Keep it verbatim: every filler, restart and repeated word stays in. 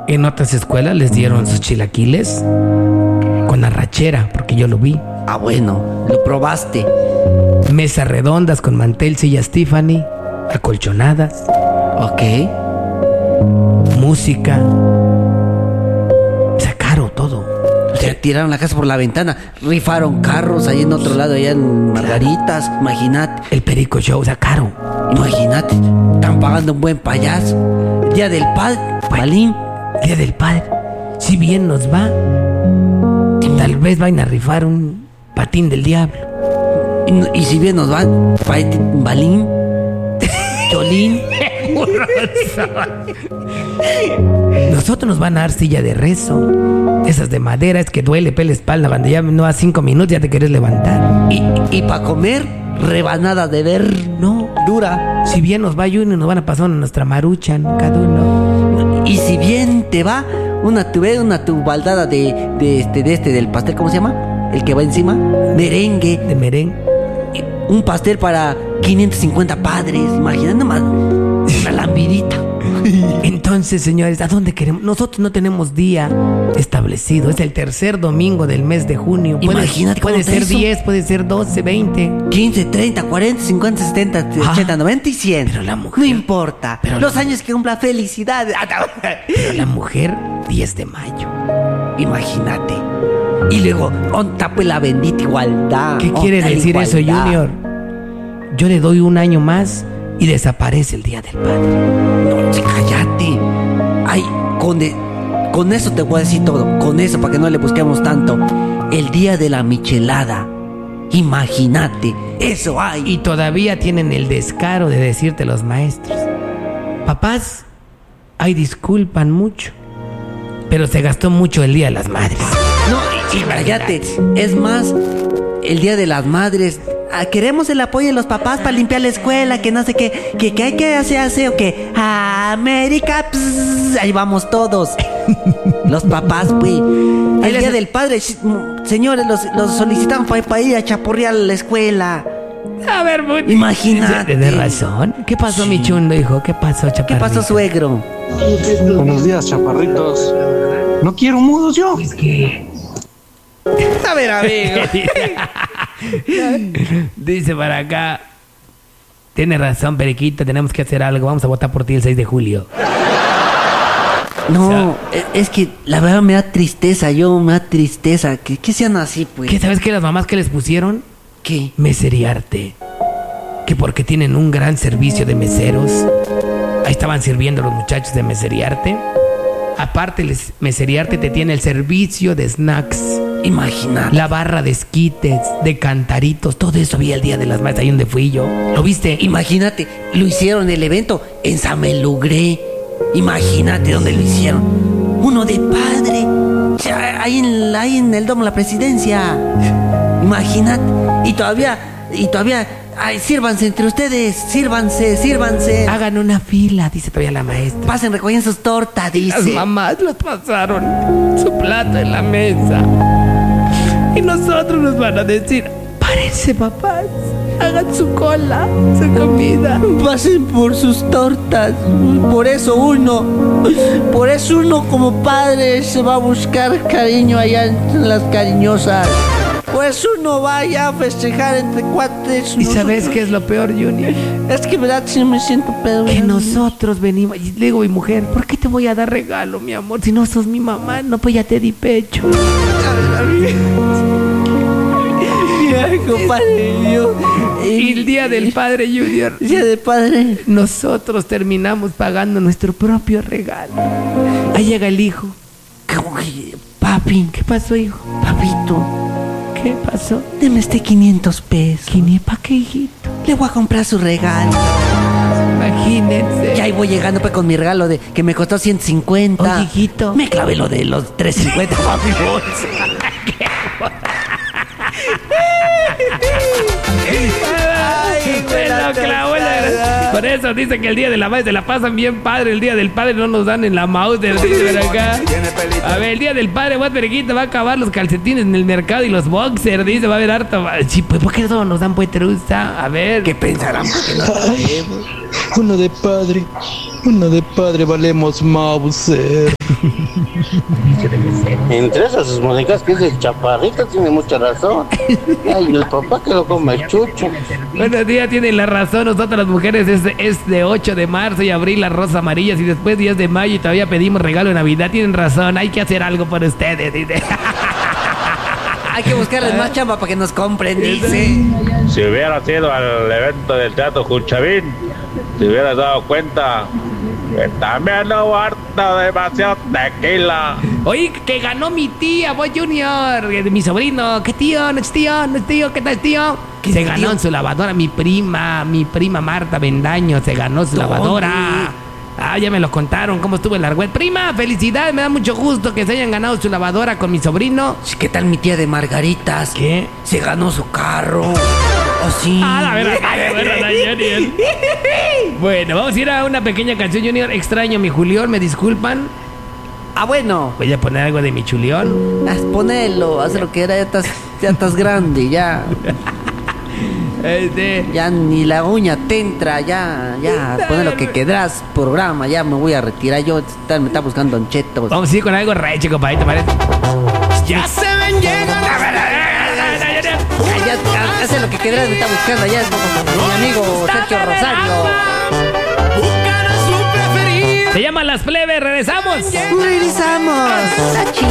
En otras escuelas les dieron sus chilaquiles con arrachera, porque yo lo vi. Ah, bueno, lo probaste. Mesas redondas con mantel, sillas Tiffany, acolchonadas. Ok. Música. O sea, caro todo. O sea, tiraron la casa por la ventana, rifaron carros ahí en otro lado, allá en Margaritas, imagínate. El Perico Show, o sea, caro. Imagínate, están pagando un buen payaso. Día del Padre, Balín. Día del Padre. Si bien nos va, tal vez vayan a rifar un patín del diablo. Y, y si bien nos van, Balín, Cholín. Nosotros nos van a dar silla de rezo. Esas de madera, es que duele, pela espalda. Cuando ya no a cinco minutos ya te quieres levantar. Y, y para comer, rebanada de ver, no, dura. Si bien nos va Junior, nos van a pasar una nuestra maruchan, cada uno. Y si bien te va, una tuve, una tu baldada de, de este, de este, del pastel, ¿cómo se llama? El que va encima, merengue. De merengue. Un pastel para quinientos cincuenta padres, imagínate más, una lambidita. Entonces, señores, ¿a dónde queremos? Nosotros no tenemos día establecido. Es el tercer domingo del mes de junio. Puede, Imagínate. Puede ser diez, puede ser doce, veinte. quince, treinta, cuarenta, cincuenta, setenta, ochenta, noventa y cien. Pero la mujer... No importa. Pero los la, años que cumpla, felicidades. Pero la mujer, diez de mayo. Imagínate. Y luego, ¿onta pues la bendita igualdad? ¿Qué quiere decir eso, Junior? Yo le doy un año más y desaparece el Día del Padre. No, cállate. Ay, con, de, con eso te voy a decir todo. Con eso, para que no le busquemos tanto. El Día de la Michelada. Imagínate, eso hay. Y todavía tienen el descaro de decirte los maestros: papás, ay, disculpan mucho, pero se gastó mucho el Día de las Madres. No, y cállate. Es más, el Día de las Madres... Ah, queremos el apoyo de los papás para limpiar la escuela, que no sé qué, que, que hay que hacer, hacer o que América, pss, ahí vamos todos. Los papás, pues. El Día del Padre, señores, los, los solicitan para, para ir a chaporrear la escuela. A ver, muy... Imagínate. ¿Tienes razón? ¿Qué pasó, sí. mi chundo, hijo? ¿Qué pasó, chaparrito? ¿Qué pasó, suegro? Buenos días, chaparritos. No quiero mudos yo. Es que... A ver, amigo. Dice para acá: tiene razón, Periquito, tenemos que hacer algo. Vamos a votar por ti el seis de julio. No, o sea, es que la verdad me da tristeza, yo me da tristeza. Que, que sean así, pues. ¿Qué sabes qué las mamás que les pusieron? ¿Qué? Meseriarte. Que porque tienen un gran servicio de meseros. Ahí estaban sirviendo los muchachos de Meseriarte. Aparte, les, Meseriarte te tiene el servicio de snacks. Imagínate. La barra de esquites, de cantaritos, todo eso había el Día de las Madres, ahí donde fui yo. ¿Lo viste? Imagínate, lo hicieron el evento en Samelugré. Imagínate dónde lo hicieron. Uno de padre. O sea, ahí en, ahí en el Domo de la Presidencia. Imagínate. Y todavía, y todavía, ay, sírvanse entre ustedes, sírvanse, sírvanse. Hagan una fila, dice todavía la maestra. Pasen, recogen sus tortas, dice. Las mamás las pasaron su plato en la mesa. Y nosotros nos van a decir: párense, papás, hagan su cola, su comida. Pasen por sus tortas. Por eso uno, por eso uno como padre se va a buscar cariño allá en las cariñosas. Pues uno vaya a festejar entre cuates. ¿Y sabes qué es lo peor, Junior? Es que verdad sí me siento pedo. Que nosotros venimos, y le digo, mi mujer, ¿por qué te voy a dar regalo, mi amor? Si no sos mi mamá, no, pues ya te di pecho. Compadre, yo, y el Día del Padre, Junior, el Día del Padre, nosotros terminamos pagando nuestro propio regalo. Ahí llega el hijo. Papi, ¿qué pasó, hijo? Papito, ¿qué pasó? Deme este quinientos pesos. ¿quinientos para qué, hijito? Le voy a comprar su regalo. Imagínense. Ya ahí voy llegando pues con mi regalo de que me costó ciento cincuenta. Oye, hijito, me clavé lo de los trescientos cincuenta, papi. Ay, se lo clavó la... Por eso dicen que el Día de la Madre se la pasan bien padre. El Día del Padre no nos dan en la mouse del día acá. A ver, el Día del Padre, what, Periquito, va a acabar los calcetines en el mercado y los boxers, dice, va a haber harto. Sí, pues, ¿por qué no nos dan pues truza? A ver. ¿Qué pensarán? Porque no sabemos. Uno de padre, uno de padre, valemos Mauser. Entre esas sus músicas que es el chaparrito tiene mucha razón. Ay, el papá que lo come el chucho. Buenos días, tienen la razón. Nosotros las mujeres es, es de ocho de marzo y abril las rosas amarillas y después diez de mayo y todavía pedimos regalo de Navidad. Tienen razón, hay que hacer algo por ustedes, dice. Hay que buscarles más chamba para que nos compren, dice. Si hubieras ido al evento del Teatro Junchavín, te hubieras dado cuenta que también no harta demasiado tequila. Oye, que ganó mi tía, Boy Junior, mi sobrino. ¿Qué tío? ¿No es tío? ¿No es tío? ¿Qué tal, tío? ¿Qué Se tío? ganó en su lavadora mi prima, mi prima Marta Bendaño, se ganó su ¿Dónde? lavadora. Ah, ya me lo contaron, cómo estuvo el argüet. Prima, felicidades, me da mucho gusto que se hayan ganado su lavadora con mi sobrino. ¿Qué tal mi tía de Margaritas? ¿Qué? Se ganó su carro. ¿Oh, sí? Ah, la verdad, la verdad, Junior. Bueno, vamos a ir a una pequeña canción, Junior. Extraño mi Julián, me disculpan. Ah, bueno. Voy a poner algo de mi Chulión. Haz ponelo, haz lo que era, ya estás, ya estás grande, ya. Este, Ya ni la uña te entra, ya, ya, pone lo que quedarás, programa, ya me voy a retirar, yo está- me está buscando Anchetos. vamos a ir con algo reche, compadre, ¿te parece? Ya se ven llegando. Ya, ya, ya, hace lo que quedarás, me está buscando, ya, mi amigo Sergio Rosario. Se llama Las Plebes, regresamos. Regresamos.